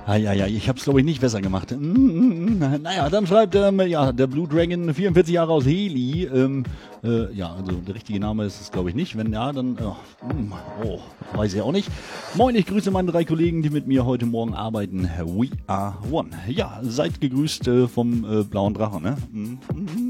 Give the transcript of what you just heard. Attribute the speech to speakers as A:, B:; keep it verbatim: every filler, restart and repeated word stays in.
A: Ah, ja, ja, ich hab's glaube ich nicht besser gemacht. Mm, mm, mm. Naja, dann schreibt ähm, ja, der Blue Dragon, vierundvierzig Jahre aus Heli. Ähm, äh, ja, also der richtige Name ist es glaube ich nicht. Wenn ja, dann äh, mm, oh, weiß ich auch nicht. Moin, ich grüße meine drei Kollegen, die mit mir heute Morgen arbeiten. We are one. Ja, seid gegrüßt äh, vom äh, blauen Drachen. Ne? Mm, mm.